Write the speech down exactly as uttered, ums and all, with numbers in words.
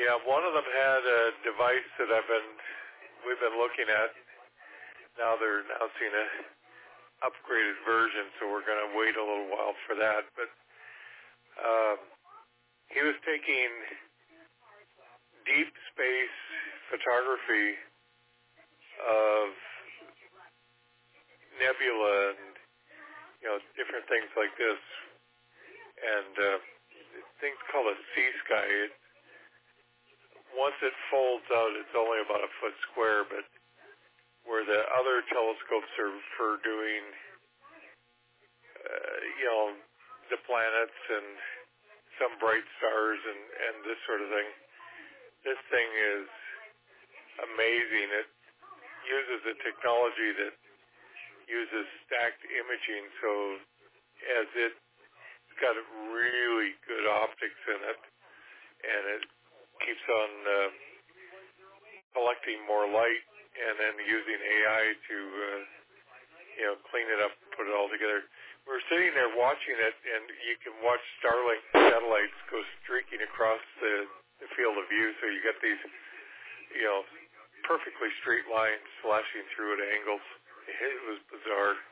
Yeah, one of them had a device that I've been we've been looking at. Now they're announcing a upgraded version, so we're going to wait a little while for that. But um, he was taking deep space photography of nebula and you know different things like this, and uh, things called a sea sky. It, once it folds out, it's only about a foot square, but where the other telescopes are for doing, uh, you know, the planets and some bright stars and, and this sort of thing, this thing is amazing. It uses a technology that uses stacked imaging, so as it's got really good optics in it, and it keeps on uh, collecting more light and then using A I to, uh, you know, clean it up, put it all together. We're sitting there watching it, and you can watch Starlink satellites go streaking across the, the field of view, so you get these, you know, perfectly straight lines flashing through at angles. It was bizarre.